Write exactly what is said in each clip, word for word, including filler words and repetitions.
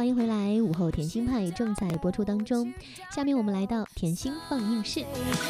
欢迎回来，午后甜心派正在播出当中。下面我们来到甜心放映室。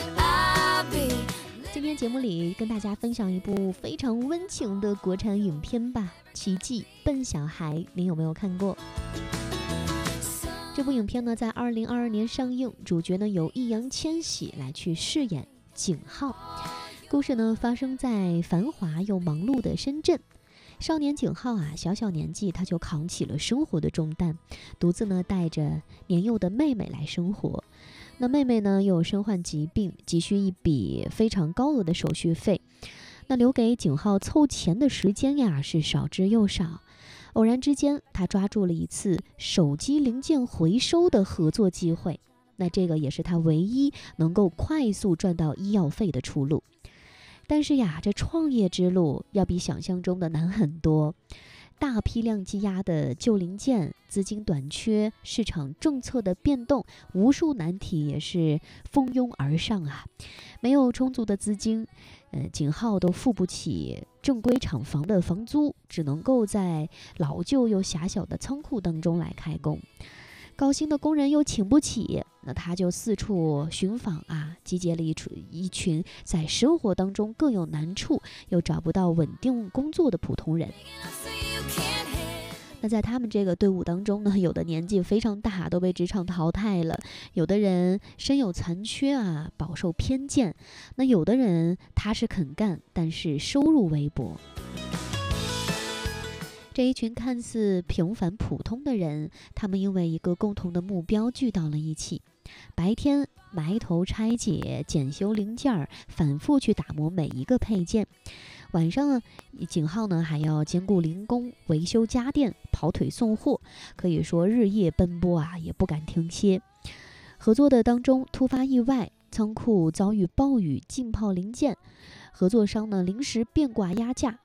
今天节目里跟大家分享一部非常温情的国产影片吧，《奇迹笨小孩》，您有没有看过？这部影片呢，在二零二二年上映，主角呢由易烊千玺来去饰演景浩。故事呢发生在繁华又忙碌的深圳。少年景浩啊，小小年纪他就扛起了生活的重担，独自呢带着年幼的妹妹来生活。那妹妹呢又身患疾病，急需一笔非常高额的手续费。那留给景浩凑钱的时间呀是少之又少。偶然之间，他抓住了一次手机零件回收的合作机会。那这个也是他唯一能够快速赚到医药费的出路。但是呀，这创业之路要比想象中的难很多。大批量积压的旧零件，资金短缺，市场政策的变动，无数难题也是蜂拥而上啊！没有充足的资金，呃，景浩都付不起正规厂房的房租，只能够在老旧又狭小的仓库当中来开工。高薪的工人又请不起，那他就四处寻访啊，集结了一群一群在生活当中更有难处又找不到稳定工作的普通人。那在他们这个队伍当中呢，有的年纪非常大，都被职场淘汰了；有的人身有残缺啊，饱受偏见；那有的人踏实肯干，但是收入微薄。这一群看似平凡普通的人，他们因为一个共同的目标聚到了一起。白天埋头拆解、检修零件，反复去打磨每一个配件。晚上呢，景浩呢还要兼顾零工、维修家电、跑腿送货，可以说日夜奔波啊，也不敢停歇。合作的当中突发意外，仓库遭遇暴雨浸泡零件，合作商呢临时变卦压价。